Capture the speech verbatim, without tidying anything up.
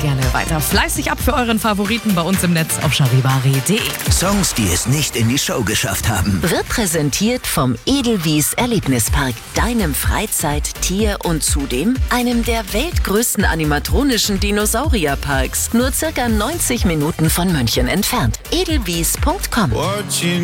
gerne weiter fleißig ab für euren Favoriten bei uns im Netz auf charivari punkt de. Songs, die es nicht in die Show geschafft haben. Wird präsentiert vom Edelwies Erlebnispark, deinem Freizeit-, Tier- und zudem einem der weltgrößten animatronischen Dinosaurierparks. Nur circa neunzig Minuten von München entfernt. edelwies punkt com